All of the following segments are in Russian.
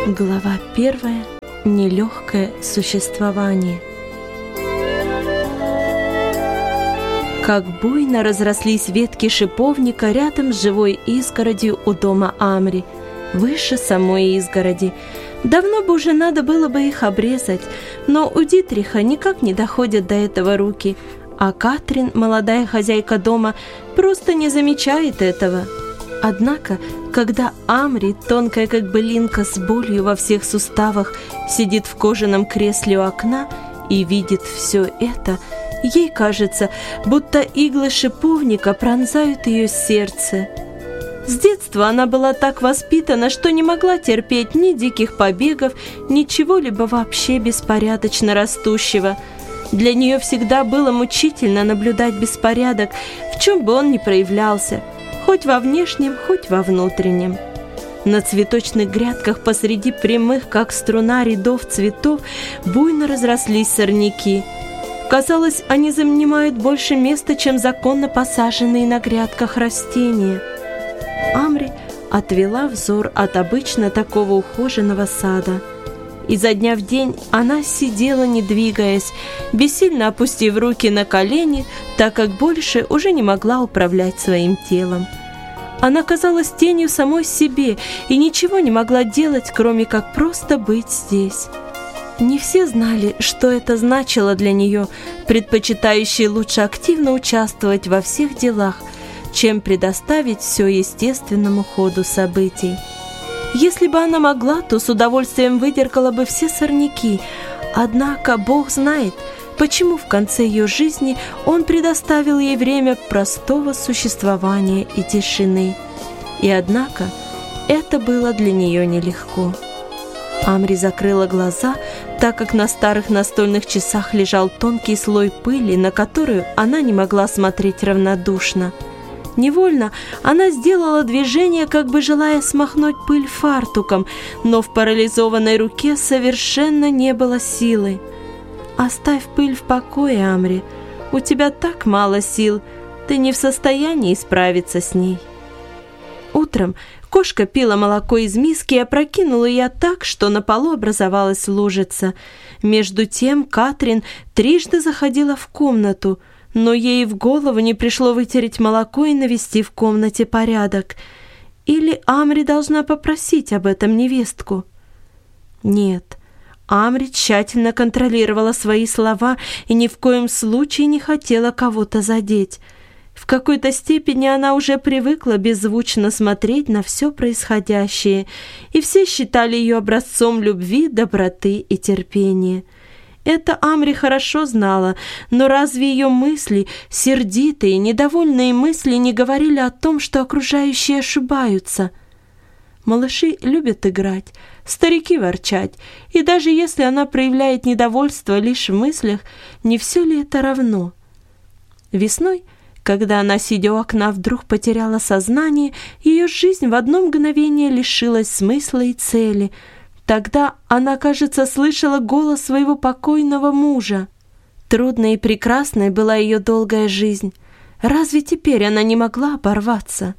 Глава 1. Нелегкое существование. Как буйно разрослись ветки шиповника рядом с живой изгородью у дома Амри, выше самой изгороди. Давно бы уже надо было бы их обрезать, но у Дитриха никак не доходят до этого руки, а Катрин, молодая хозяйка дома, просто не замечает этого. Однако, когда Амри, тонкая как былинка с болью во всех суставах, сидит в кожаном кресле у окна и видит все это, ей кажется, будто иглы шиповника пронзают ее сердце. С детства она была так воспитана, что не могла терпеть ни диких побегов, ни чего-либо вообще беспорядочно растущего. Для нее всегда было мучительно наблюдать беспорядок, в чем бы он ни проявлялся, хоть во внешнем, хоть во внутреннем. На цветочных грядках посреди прямых, как струна, рядов цветов буйно разрослись сорняки. Казалось, они занимают больше места, чем законно посаженные на грядках растения. Амри отвела взор от обычно такого ухоженного сада. Изо дня в день она сидела, не двигаясь, бессильно опустив руки на колени, так как больше уже не могла управлять своим телом. Она казалась тенью самой себе и ничего не могла делать, кроме как просто быть здесь. Не все знали, что это значило для нее, предпочитающей лучше активно участвовать во всех делах, чем предоставить все естественному ходу событий. Если бы она могла, то с удовольствием выдеркала бы все сорняки, однако Бог знает, почему в конце ее жизни Он предоставил ей время простого существования и тишины. И однако это было для нее нелегко. Амри закрыла глаза, так как на старых настольных часах лежал тонкий слой пыли, на которую она не могла смотреть равнодушно. Невольно она сделала движение, как бы желая смахнуть пыль фартуком, но в парализованной руке совершенно не было силы. «Оставь пыль в покое, Амри. У тебя так мало сил, ты не в состоянии справиться с ней». Утром кошка пила молоко из миски и опрокинула ее так, что на полу образовалась лужица. Между тем Катрин трижды заходила в комнату, но ей в голову не пришло вытереть молоко и навести в комнате порядок. Или Амри должна попросить об этом невестку? Нет, Амри тщательно контролировала свои слова и ни в коем случае не хотела кого-то задеть. В какой-то степени она уже привыкла беззвучно смотреть на все происходящее, и все считали ее образцом любви, доброты и терпения. Это Амри хорошо знала, но разве ее мысли, сердитые, недовольные мысли, не говорили о том, что окружающие ошибаются? Малыши любят играть, старики ворчать, и даже если она проявляет недовольство лишь в мыслях, не все ли это равно? Весной, когда она, сидя у окна, вдруг потеряла сознание, ее жизнь в одно мгновение лишилась смысла и цели. Тогда она, кажется, слышала голос своего покойного мужа. Трудной и прекрасной была ее долгая жизнь. Разве теперь она не могла оборваться?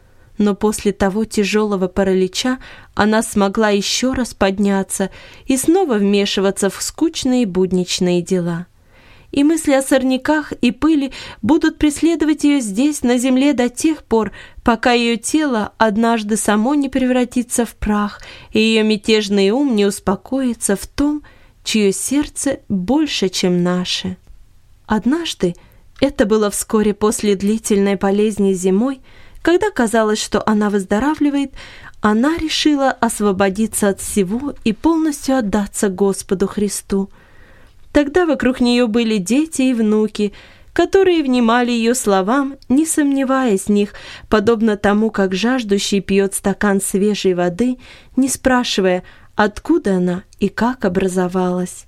Но после того тяжелого паралича она смогла еще раз подняться и снова вмешиваться в скучные будничные дела. И мысли о сорняках и пыли будут преследовать ее здесь, на земле, до тех пор, пока ее тело однажды само не превратится в прах, и ее мятежный ум не успокоится в том, чье сердце больше, чем наше. Однажды, это было вскоре после длительной болезни зимой, когда казалось, что она выздоравливает, она решила освободиться от всего и полностью отдаться Господу Христу. Тогда вокруг нее были дети и внуки, которые внимали ее словам, не сомневаясь в них, подобно тому, как жаждущий пьет стакан свежей воды, не спрашивая, откуда она и как образовалась.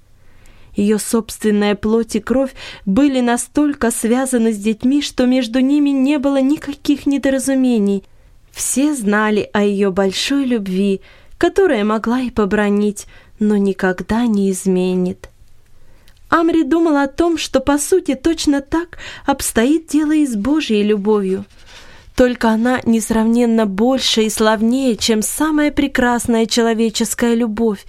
Ее собственная плоть и кровь были настолько связаны с детьми, что между ними не было никаких недоразумений. Все знали о ее большой любви, которая могла и побранить, но никогда не изменит. Амри думала о том, что по сути точно так обстоит дело и с Божьей любовью. Только она несравненно больше и славнее, чем самая прекрасная человеческая любовь.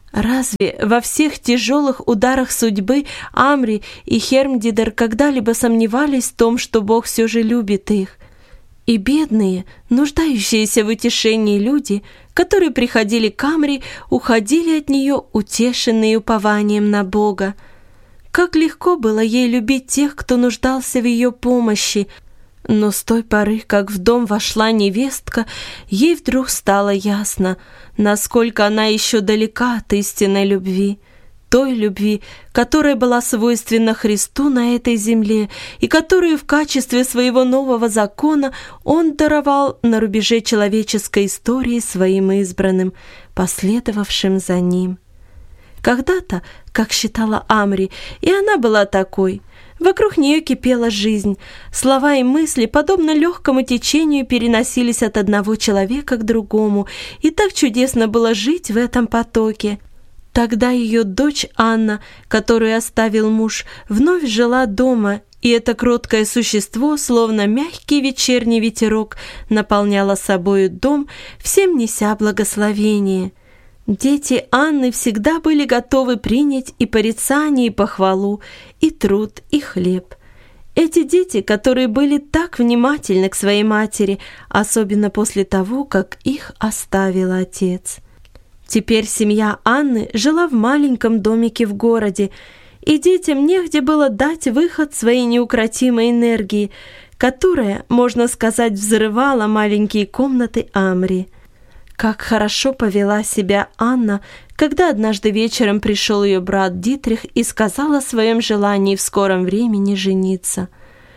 Разве во всех тяжелых ударах судьбы Амри и Хермдидер когда-либо сомневались в том, что Бог все же любит их? И бедные, нуждающиеся в утешении люди, которые приходили к Амри, уходили от нее, утешенные упованием на Бога. Как легко было ей любить тех, кто нуждался в ее помощи, но с той поры, как в дом вошла невестка, ей вдруг стало ясно, насколько она еще далека от истинной любви, той любви, которая была свойственна Христу на этой земле и которую в качестве своего нового закона Он даровал на рубеже человеческой истории своим избранным, последовавшим за Ним. Когда-то, как считала Амри, и она была такой, вокруг нее кипела жизнь, слова и мысли, подобно легкому течению, переносились от одного человека к другому, и так чудесно было жить в этом потоке. Тогда ее дочь Анна, которую оставил муж, вновь жила дома, и это кроткое существо, словно мягкий вечерний ветерок, наполняло собою дом, всем неся благословение. Дети Анны всегда были готовы принять и порицание, и похвалу, и труд, и хлеб. Эти дети, которые были так внимательны к своей матери, особенно после того, как их оставил отец. Теперь семья Анны жила в маленьком домике в городе, и детям негде было дать выход своей неукротимой энергии, которая, можно сказать, взрывала маленькие комнаты Амри. Как хорошо повела себя Анна, когда однажды вечером пришел ее брат Дитрих и сказал о своем желании в скором времени жениться.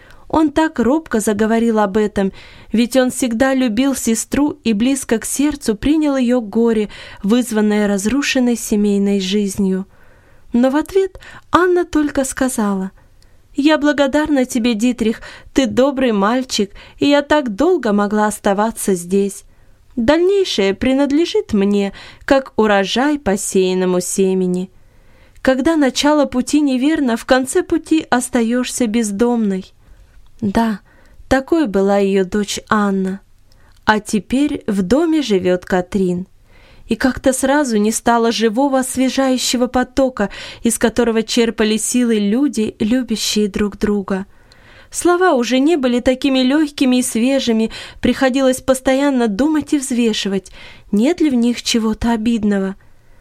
Он так робко заговорил об этом, ведь он всегда любил сестру и близко к сердцу принял ее горе, вызванное разрушенной семейной жизнью. Но в ответ Анна только сказала: «Я благодарна тебе, Дитрих, ты добрый мальчик, и я так долго могла оставаться здесь. Дальнейшее принадлежит мне, как урожай посеянному семени. Когда начало пути неверно, в конце пути остаешься бездомной». Да, такой была ее дочь Анна. А теперь в доме живет Катрин. И как-то сразу не стало живого освежающего потока, из которого черпали силы люди, любящие друг друга. Слова уже не были такими легкими и свежими, приходилось постоянно думать и взвешивать, нет ли в них чего-то обидного.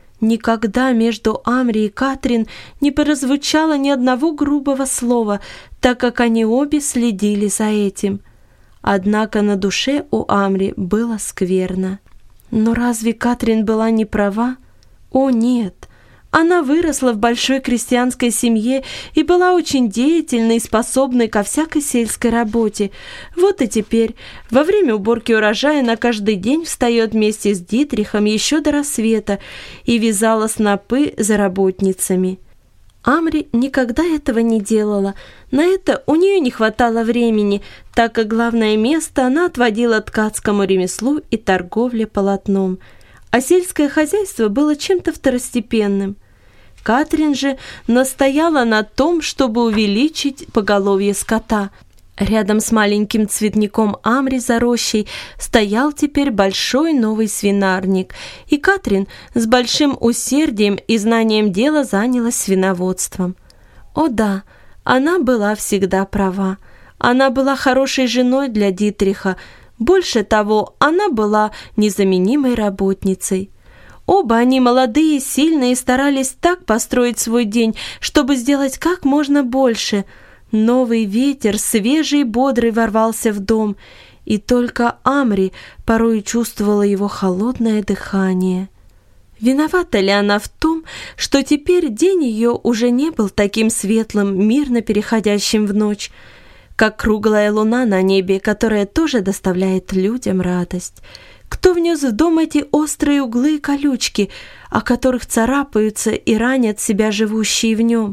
Никогда между Амри и Катрин не прозвучало ни одного грубого слова, так как они обе следили за этим. Однако на душе у Амри было скверно. Но разве Катрин была не права? О, нет! Она выросла в большой крестьянской семье и была очень деятельной и способной ко всякой сельской работе. Вот и теперь, во время уборки урожая, она каждый день встает вместе с Дитрихом еще до рассвета и вязала снопы за работницами. Амри никогда этого не делала. На это у нее не хватало времени, так как главное место она отводила ткацкому ремеслу и торговле полотном, а сельское хозяйство было чем-то второстепенным. Катрин же настояла на том, чтобы увеличить поголовье скота. Рядом с маленьким цветником Амри за рощей стоял теперь большой новый свинарник, и Катрин с большим усердием и знанием дела занялась свиноводством. О да, она была всегда права. Она была хорошей женой для Дитриха. Больше того, она была незаменимой работницей. Оба они молодые, сильные, старались так построить свой день, чтобы сделать как можно больше. Новый ветер, свежий и бодрый, ворвался в дом, и только Амри порой чувствовала его холодное дыхание. Виновата ли она в том, что теперь день ее уже не был таким светлым, мирно переходящим в ночь, как круглая луна на небе, которая тоже доставляет людям радость? Кто внес в дом эти острые углы и колючки, о которых царапаются и ранят себя живущие в нем?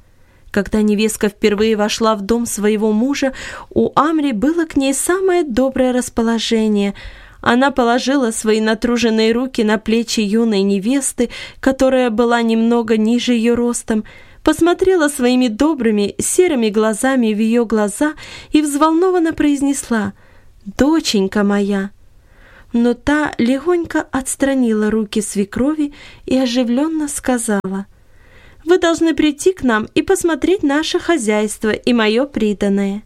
Когда невестка впервые вошла в дом своего мужа, у Амри было к ней самое доброе расположение. Она положила свои натруженные руки на плечи юной невесты, которая была немного ниже ее ростом, посмотрела своими добрыми серыми глазами в ее глаза и взволнованно произнесла: доченька моя!» Но та легонько отстранила руки свекрови и оживленно сказала: «Вы должны прийти к нам и посмотреть наше хозяйство и мое приданое».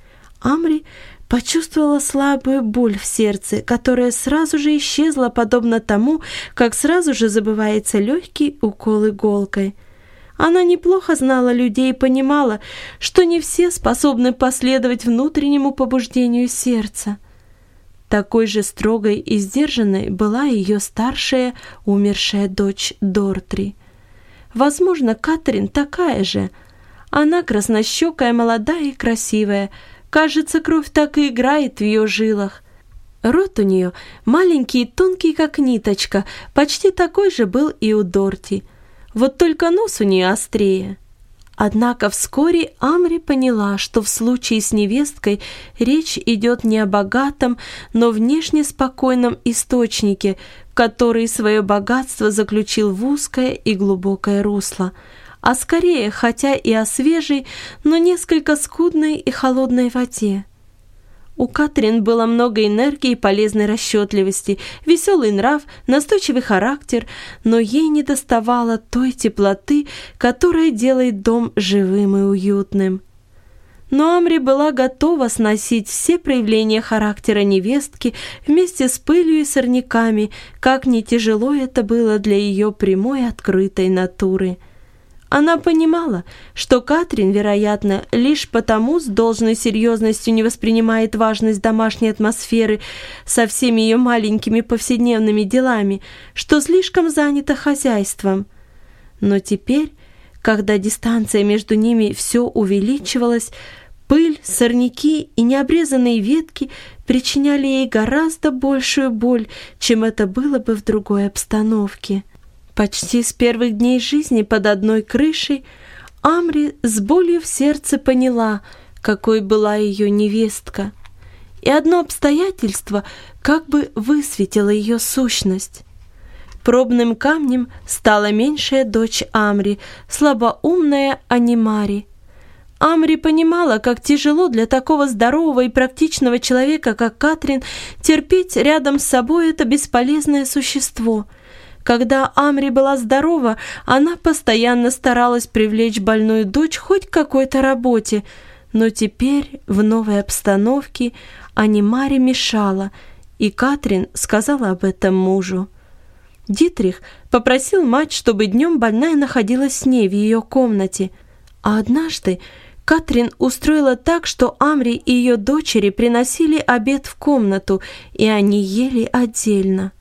Амри почувствовала слабую боль в сердце, которая сразу же исчезла, подобно тому, как сразу же забывается легкий укол иголкой. Она неплохо знала людей и понимала, что не все способны последовать внутреннему побуждению сердца. Такой же строгой и сдержанной была ее старшая, умершая дочь Дортри. Возможно, Катрин такая же. Она краснощекая, молодая и красивая. Кажется, кровь так и играет в ее жилах. Рот у нее маленький и тонкий, как ниточка, почти такой же был и у Дорти. Вот только нос у нее острее. Однако вскоре Амри поняла, что в случае с невесткой речь идет не о богатом, но внешне спокойном источнике, который свое богатство заключил в узкое и глубокое русло, а скорее, хотя и о свежей, но несколько скудной и холодной воде. У Катрин было много энергии и полезной расчетливости, веселый нрав, настойчивый характер, но ей недоставало той теплоты, которая делает дом живым и уютным. Но Амри была готова сносить все проявления характера невестки вместе с пылью и сорняками, как не тяжело это было для ее прямой открытой натуры. Она понимала, что Катрин, вероятно, лишь потому с должной серьезностью не воспринимает важность домашней атмосферы со всеми ее маленькими повседневными делами, что слишком занята хозяйством. Но теперь, когда дистанция между ними все увеличивалась, пыль, сорняки и необрезанные ветки причиняли ей гораздо большую боль, чем это было бы в другой обстановке. Почти с первых дней жизни под одной крышей Амри с болью в сердце поняла, какой была ее невестка. И одно обстоятельство как бы высветило ее сущность. Пробным камнем стала меньшая дочь Амри, слабоумная Анимари. Амри понимала, как тяжело для такого здорового и практичного человека, как Катрин, терпеть рядом с собой это бесполезное существо. Когда Амри была здорова, она постоянно старалась привлечь больную дочь хоть к какой-то работе, но теперь в новой обстановке Анимари мешала, и Катрин сказала об этом мужу. Дитрих попросил мать, чтобы днем больная находилась с ней в ее комнате, а однажды Катрин устроила так, что Амри и ее дочери приносили обед в комнату, и они ели отдельно.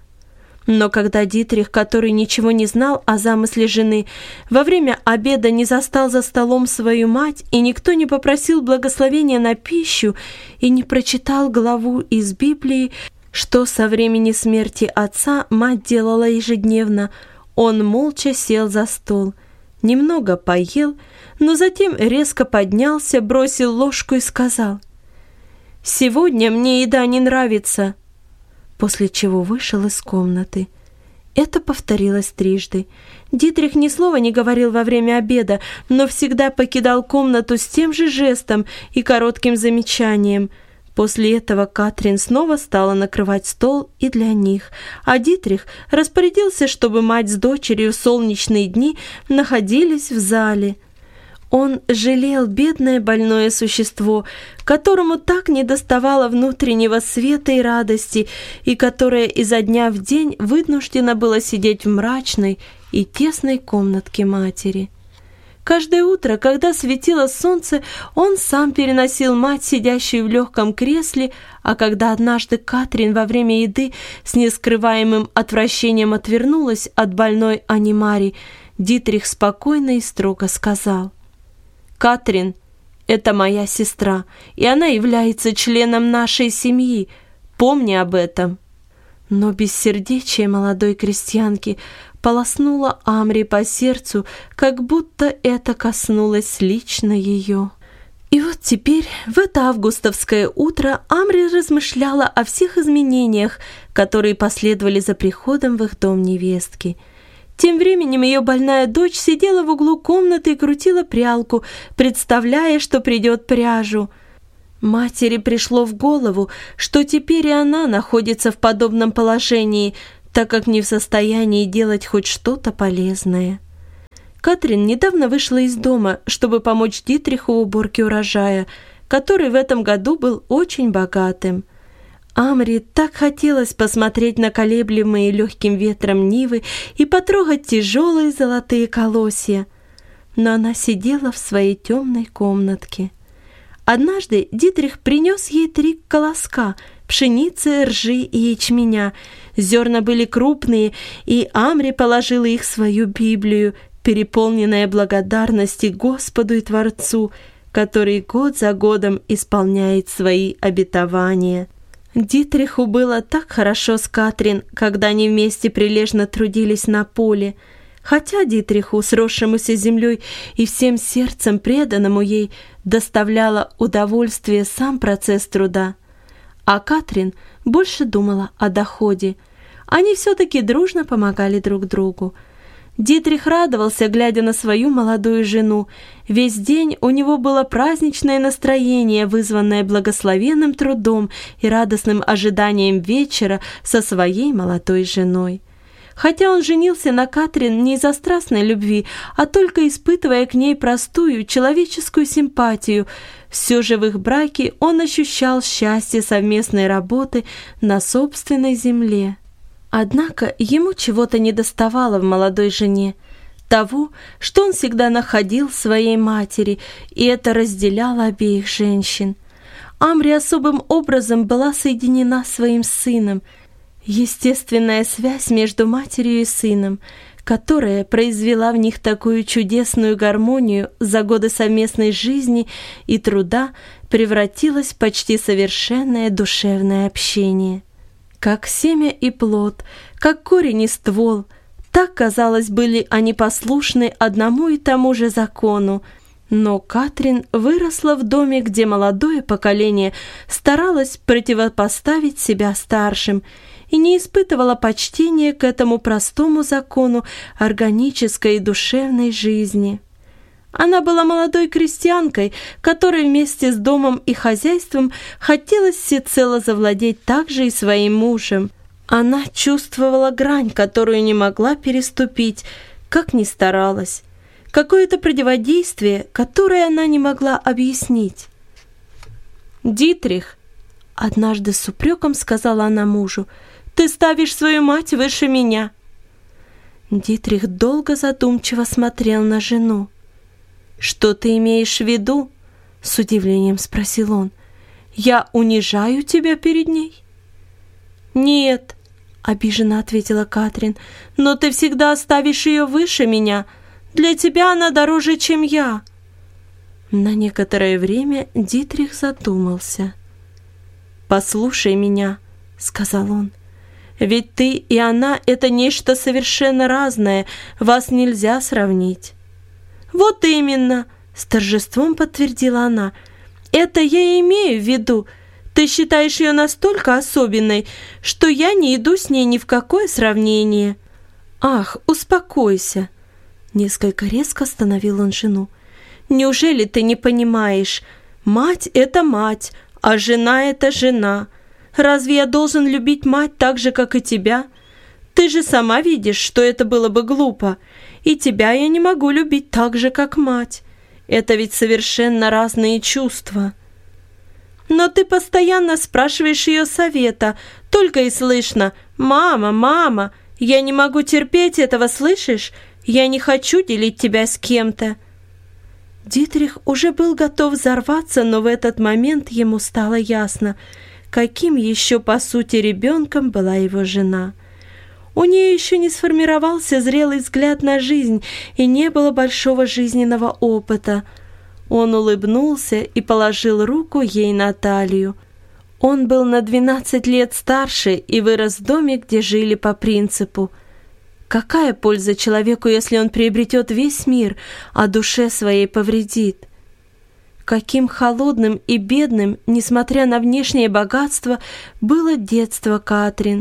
Но когда Дитрих, который ничего не знал о замысле жены, во время обеда не застал за столом свою мать, и никто не попросил благословения на пищу и не прочитал главу из Библии, что со времени смерти отца мать делала ежедневно, он молча сел за стол, немного поел, но затем резко поднялся, бросил ложку и сказал: «Сегодня мне еда не нравится», после чего вышел из комнаты. Это повторилось трижды. Дитрих ни слова не говорил во время обеда, но всегда покидал комнату с тем же жестом и коротким замечанием. После этого Катрин снова стала накрывать стол и для них, а Дитрих распорядился, чтобы мать с дочерью в солнечные дни находились в зале. Он жалел бедное больное существо, которому так недоставало внутреннего света и радости, и которое изо дня в день вынуждено было сидеть в мрачной и тесной комнатке матери. Каждое утро, когда светило солнце, он сам переносил мать, сидящую в легком кресле, а когда однажды Катрин во время еды с нескрываемым отвращением отвернулась от больной Анимари, Дитрих спокойно и строго сказал: «Катрин — это моя сестра, и она является членом нашей семьи. Помни об этом». Но бессердечие молодой крестьянки полоснуло Амри по сердцу, как будто это коснулось лично ее. И вот теперь, в это августовское утро, Амри размышляла о всех изменениях, которые последовали за приходом в их дом невестки. Тем временем ее больная дочь сидела в углу комнаты и крутила прялку, представляя, что придет пряжу. Матери пришло в голову, что теперь и она находится в подобном положении, так как не в состоянии делать хоть что-то полезное. Катрин недавно вышла из дома, чтобы помочь Дитриху в уборке урожая, который в этом году был очень богатым. Амри так хотелось посмотреть на колеблемые легким ветром нивы и потрогать тяжелые золотые колосья, но она сидела в своей темной комнатке. Однажды Дитрих принес ей 3 колоска пшеницы, ржи и ячменя. Зерна были крупные, и Амри положила их в свою Библию, переполненная благодарности Господу и Творцу, который год за годом исполняет свои обетования. Дитриху было так хорошо с Катрин, когда они вместе прилежно трудились на поле. Хотя Дитриху, сросшемуся с землей и всем сердцем преданному ей, доставляло удовольствие сам процесс труда. А Катрин больше думала о доходе. Они все-таки дружно помогали друг другу. Дитрих радовался, глядя на свою молодую жену. Весь день у него было праздничное настроение, вызванное благословенным трудом и радостным ожиданием вечера со своей молодой женой. Хотя он женился на Катрин не из-за страстной любви, а только испытывая к ней простую человеческую симпатию, все же в их браке он ощущал счастье совместной работы на собственной земле. Однако ему чего-то недоставало в молодой жене, того, что он всегда находил в своей матери, и это разделяло обеих женщин. Амри особым образом была соединена с своим сыном. Естественная связь между матерью и сыном, которая произвела в них такую чудесную гармонию за годы совместной жизни и труда, превратилась в почти совершенное душевное общение. Как семя и плод, как корень и ствол, так, казалось, были они послушны одному и тому же закону. Но Катрин выросла в доме, где молодое поколение старалось противопоставить себя старшим и не испытывала почтения к этому простому закону органической и душевной жизни. Она была молодой крестьянкой, которой вместе с домом и хозяйством хотелось всецело завладеть также и своим мужем. Она чувствовала грань, которую не могла переступить, как ни старалась. Какое-то противодействие, которое она не могла объяснить. «Дитрих», — однажды с упреком сказала она мужу, — «ты ставишь свою мать выше меня». Дитрих долго задумчиво смотрел на жену. «Что ты имеешь в виду?» — с удивлением спросил он. «Я унижаю тебя перед ней?» «Нет», — обиженно ответила Катрин, «но ты всегда ставишь ее выше меня. Для тебя она дороже, чем я». На некоторое время Дитрих задумался. «Послушай меня», — сказал он. «Ведь ты и она — это нечто совершенно разное, вас нельзя сравнить». «Вот именно», — с торжеством подтвердила она. «Это я и имею в виду. Ты считаешь ее настолько особенной, что я не иду с ней ни в какое сравнение». «Ах, успокойся», — несколько резко остановил он жену. «Неужели ты не понимаешь? Мать — это мать, а жена — это жена. Разве я должен любить мать так же, как и тебя? Ты же сама видишь, что это было бы глупо. И тебя я не могу любить так же, как мать. Это ведь совершенно разные чувства». «Но ты постоянно спрашиваешь ее совета, только и слышно: «Мама, мама, я не могу терпеть этого, слышишь? Я не хочу делить тебя с кем-то». Дитрих уже был готов взорваться, но в этот момент ему стало ясно, каким еще по сути ребенком была его жена. У нее еще не сформировался зрелый взгляд на жизнь и не было большого жизненного опыта. Он улыбнулся и положил руку ей на талию. Он был на 12 лет старше и вырос в доме, где жили по принципу: какая польза человеку, если он приобретет весь мир, а душе своей повредит? Каким холодным и бедным, несмотря на внешнее богатство, было детство Катрин.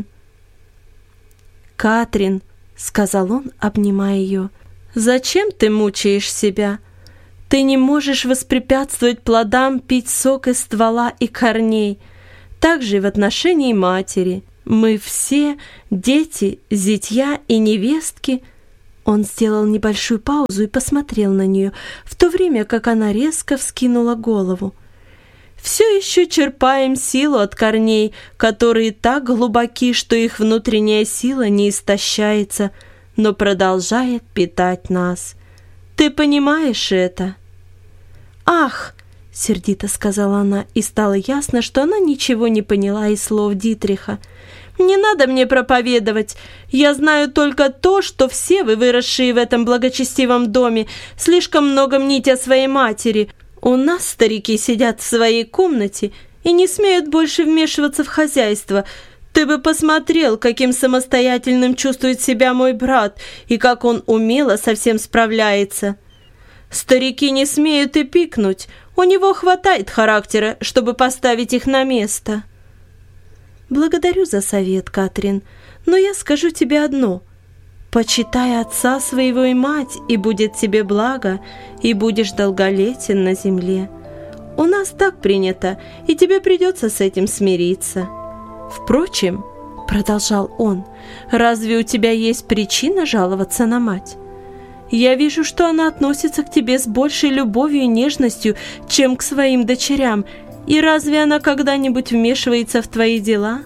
«Катрин», — сказал он, обнимая ее, — «зачем ты мучаешь себя? Ты не можешь воспрепятствовать плодам пить сок из ствола и корней. Так же и в отношении матери. Мы все дети, зятья и невестки». Он сделал небольшую паузу и посмотрел на нее, в то время как она резко вскинула голову. «Все еще черпаем силу от корней, которые так глубоки, что их внутренняя сила не истощается, но продолжает питать нас. Ты понимаешь это?» «Ах!» — сердито сказала она, и стало ясно, что она ничего не поняла из слов Дитриха. «Не надо мне проповедовать. Я знаю только то, что все вы, выросшие в этом благочестивом доме, слишком много мните о своей матери. У нас старики сидят в своей комнате и не смеют больше вмешиваться в хозяйство. Ты бы посмотрел, каким самостоятельным чувствует себя мой брат и как он умело со всем справляется. Старики не смеют и пикнуть. У него хватает характера, чтобы поставить их на место». «Благодарю за совет, Катрин, но я скажу тебе одно. Почитай отца своего и мать, и будет тебе благо, и будешь долголетен на земле. У нас так принято, и тебе придется с этим смириться. Впрочем, — продолжал он, — разве у тебя есть причина жаловаться на мать? Я вижу, что она относится к тебе с большей любовью и нежностью, чем к своим дочерям. И разве она когда-нибудь вмешивается в твои дела?»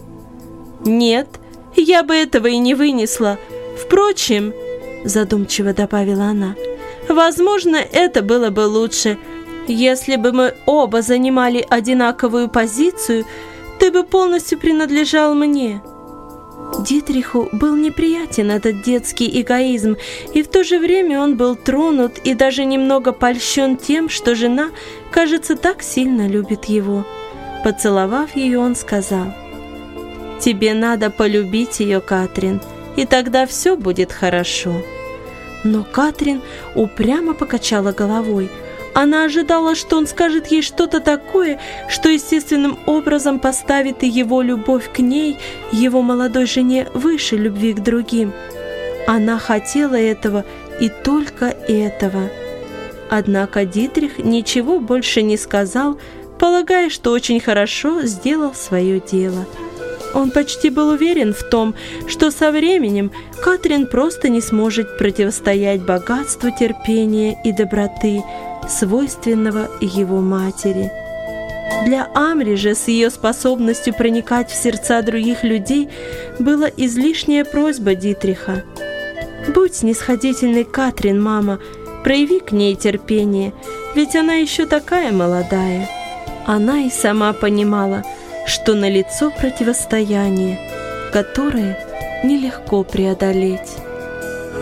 «Нет, я бы этого и не вынесла. Впрочем, — задумчиво добавила она, — возможно, это было бы лучше. Если бы мы оба занимали одинаковую позицию, ты бы полностью принадлежал мне». Дитриху был неприятен этот детский эгоизм, и в то же время он был тронут и даже немного польщен тем, что жена, кажется, так сильно любит его. Поцеловав ее, он сказал: «Тебе надо полюбить ее, Катрин, и тогда все будет хорошо». Но Катрин упрямо покачала головой. Она ожидала, что он скажет ей что-то такое, что естественным образом поставит и его любовь к ней, его молодой жене, выше любви к другим. Она хотела этого и только этого. Однако Дитрих ничего больше не сказал, полагая, что очень хорошо сделал свое дело. Он почти был уверен в том, что со временем Катрин просто не сможет противостоять богатству терпения и доброты, свойственного его матери. Для Амри же с ее способностью проникать в сердца других людей была излишняя просьба Дитриха: «Будь снисходительной, Катрин, мама, прояви к ней терпение, ведь она еще такая молодая». Она и сама понимала, что налицо противостояние, которое нелегко преодолеть.